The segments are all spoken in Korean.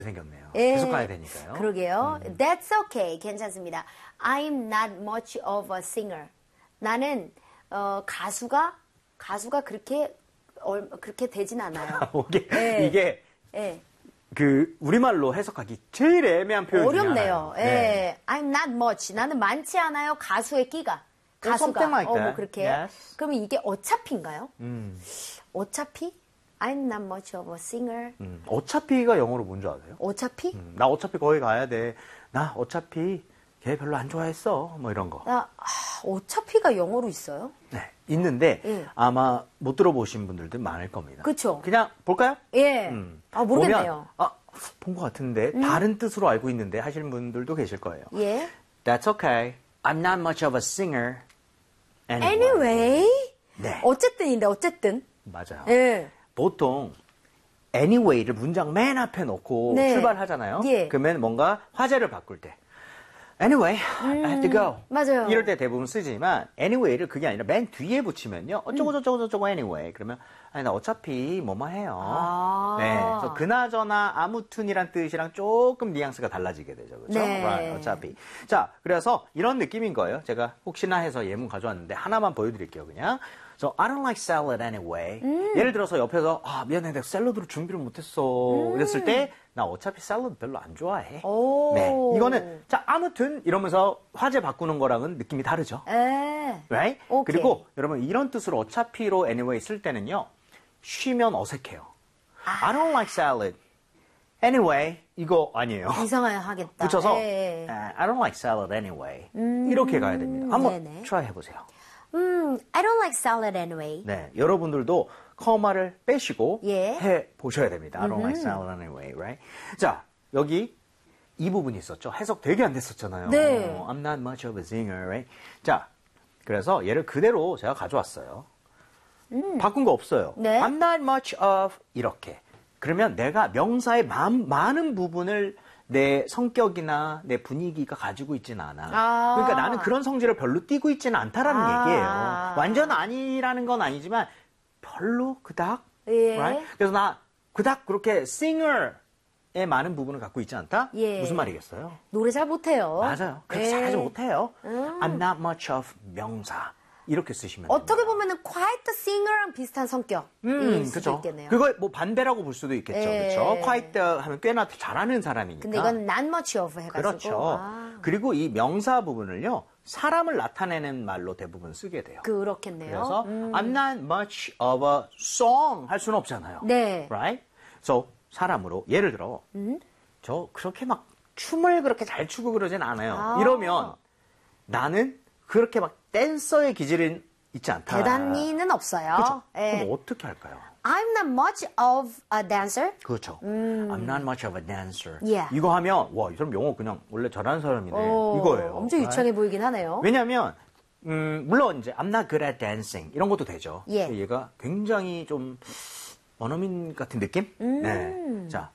생겼네요. 예. 계속 가야 되니까요. 그러게요. That's okay. 괜찮습니다. I'm not much of a singer. 나는 가수가 그렇게 되진 않아요. 이게 예. 그 우리말로 해석하기 제일 애매한 표현이 어렵네요. 예. 네. I'm not much. 나는 많지 않아요. 가수의 끼가. 가수가. Something like that. 뭐 그렇게. Yes. 그러면 이게 어차피인가요? 어차피? I'm not much of a singer. 어차피가 영어로 뭔지 아세요? 어차피? 나 어차피 거기 가야 돼. 나 어차피 걔 별로 안 좋아했어. 뭐 이런 거. 어차피가 영어로 있어요? 네, 있는데 예. 아마 못 들어보신 분들도 많을 겁니다. 그쵸. 그냥 볼까요? 예. 모르겠네요. 본 것 같은데 다른 뜻으로 알고 있는데 하시는 분들도 계실 거예요. 예. That's okay. I'm not much of a singer. Anyway. 네. 어쨌든. 맞아요. 예. 보통 anyway를 문장 맨 앞에 놓고 네. 출발하잖아요. 예. 그러면 뭔가 화제를 바꿀 때 anyway, I have to go. 맞아요. 이럴 때 대부분 쓰지만 anyway를 그게 아니라 맨 뒤에 붙이면요. 어쩌고 anyway. 그러면 아니 나 어차피 뭐만 해요. 네. 그래서 그나저나 아무튼이란 뜻이랑 조금 뉘앙스가 달라지게 되죠. 그렇죠? 네. Right, 어차피. 자, 그래서 이런 느낌인 거예요. 제가 혹시나 해서 예문 가져왔는데 하나만 보여드릴게요. 그냥. So I don't like salad anyway. 예를 들어서 옆에서 미안해 내가 샐러드를 준비를 못했어. 이랬을 때 나 어차피 샐러드 별로 안 좋아해. 오. 네, 이거는 자 아무튼 이러면서 화제 바꾸는 거랑은 느낌이 다르죠. Right? 오케이. 그리고 여러분 이런 뜻으로 어차피로 anyway 쓸 때는요. 쉬면 어색해요. I don't like salad. Anyway 이거 아니에요. 이상하겠다. 붙여서 예. I don't like salad anyway. 이렇게 가야 됩니다. 한번 네네. try 해보세요. I don't like salad anyway. 네, 여러분들도 커마를 빼시고 예. 해 보셔야 됩니다. I don't like salad anyway, right? 자, 여기 이 부분이 있었죠. 해석 되게 안 됐었잖아요. 네. I'm not much of a singer, right? 자, 그래서 얘를 그대로 제가 가져왔어요. 바꾼 거 없어요. 네. I'm not much of 이렇게. 그러면 내가 명사의 많은 부분을 내 성격이나 내 분위기가 가지고 있지는 않아. 그러니까 나는 그런 성질을 별로 띠고 있지는 않다라는 얘기예요. 완전 아니라는 건 아니지만 별로 그닥. 예. Right? 그래서 나 그닥 그렇게 singer의 많은 부분을 갖고 있지 않다? 예. 무슨 말이겠어요? 노래 잘 못해요. 맞아요. 그렇게 예. 잘하지 못해요. I'm not much of 명사. 이렇게 쓰시면 됩니다. 어떻게 보면은 quite the singer랑 비슷한 성격일 수도 그렇죠. 있겠네요. 그거 뭐 반대라고 볼 수도 있겠죠. 예. 그렇죠. quite 하면 꽤나 잘하는 사람이니까. 근데 이건 not much of 해가지고. 그렇죠. 그리고 이 명사 부분을요. 사람을 나타내는 말로 대부분 쓰게 돼요. 그렇겠네요. 그래서 I'm not much of a song 할 수는 없잖아요. 네. Right? So 사람으로 예를 들어 저 그렇게 막 춤을 그렇게 잘 추고 그러진 않아요. 이러면 나는 그렇게 막 댄서의 기질은 있지 않다. 대단히는 없어요. 그렇죠. 예. 그럼 어떻게 할까요? I'm not much of a dancer. 그렇죠. I'm not much of a dancer. Yeah. 이거 하면 와, 이 사람 영어 그냥 원래 잘하는 사람이네. 이거예요. 엄청 유창해 보이긴 하네요. 왜냐하면 물론 이제 I'm not good at dancing 이런 것도 되죠. 예. 얘가 굉장히 좀 원어민 같은 느낌? 네. 자,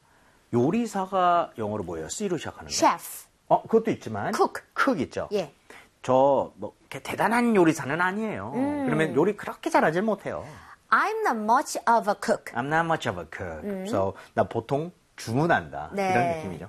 요리사가 영어로 뭐예요? C로 시작하는 거. chef. 그것도 있지만 cook 있죠. 예. 저 뭐 대단한 요리사는 아니에요. 그러면 요리 그렇게 잘하지 못해요. I'm not much of a cook. I'm not much of a cook. So 나 보통 주문한다. 네. 이런 느낌이죠.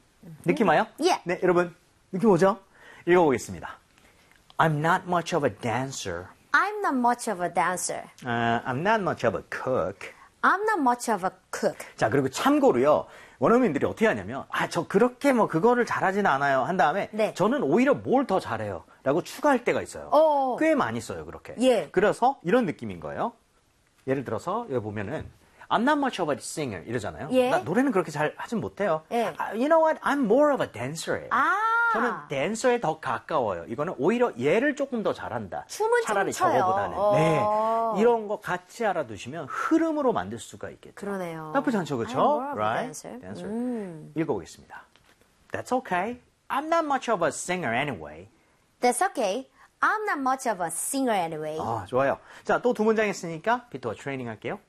느낌 와요? 예. 네, 여러분 느낌 오죠? 읽어보겠습니다. I'm not much of a dancer. I'm not much of a dancer. I'm not much of a cook. I'm not much of a cook. 자, 그리고 참고로요. 원어민들이 어떻게 하냐면 저 그렇게 뭐 그거를 잘하지는 않아요. 한 다음에 네. 저는 오히려 뭘 더 잘해요. 라고 추가할 때가 있어요. 꽤 많이 써요, 그렇게. 예. 그래서 이런 느낌인 거예요. 예를 들어서 여기 보면은 I'm not much of a singer 이러잖아요. 예. 나 노래는 그렇게 잘 하진 못해요. 예. You know what? I'm more of a dancer예요. 저는 댄서에 더 가까워요. 이거는 오히려 얘를 조금 더 잘한다. 춤은 차라리 좀 춰요. 저거보다는. 네. 이런 거 같이 알아두시면 흐름으로 만들 수가 있겠죠. 그러네요. 나쁘지 않죠, 그렇죠? I'm more of a Right? dancer. 읽어보겠습니다. That's okay. I'm not much of a singer anyway. That's okay. I'm not much of a singer anyway. 좋아요. 자, 또 두 문장 했으니까 비트와 트레이닝 할게요.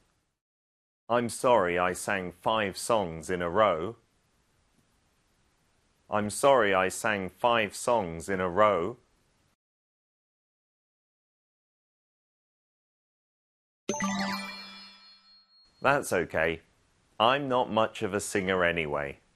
I'm sorry I sang 5 songs in a row. I'm sorry I sang 5 songs in a row. That's okay. I'm not much of a singer anyway.